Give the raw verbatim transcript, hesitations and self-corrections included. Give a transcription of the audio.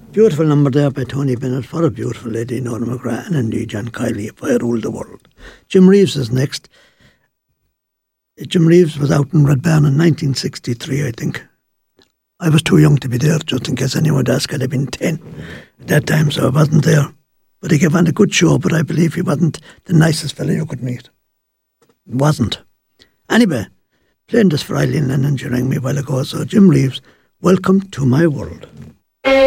Beautiful number there by Tony Bennett for a beautiful lady, Nora McGrath, and indeed John Kiley, If I Ruled the World. Jim Reeves is next. Jim Reeves was out in Redburn in nineteen sixty-three, I think. I was too young to be there, just in case anyone would ask. I'd have been ten at that time, so I wasn't there. But he gave on a good show, but I believe he wasn't the nicest fellow you could meet. Wasn't. Anyway, playing this for Eileen Lennon, she rang me a while ago, so Jim Reeves, Welcome to My World.